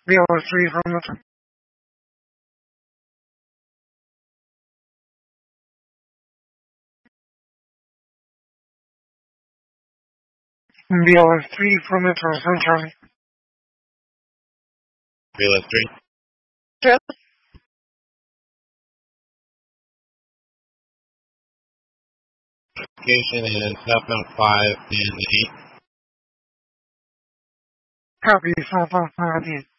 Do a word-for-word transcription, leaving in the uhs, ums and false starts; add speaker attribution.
Speaker 1: B L S three from the top. B L S three from the top, Sun Charlie.
Speaker 2: B L S three.
Speaker 3: True.
Speaker 2: Location is Southbound five and eight.
Speaker 1: Copy, Southbound five and eight.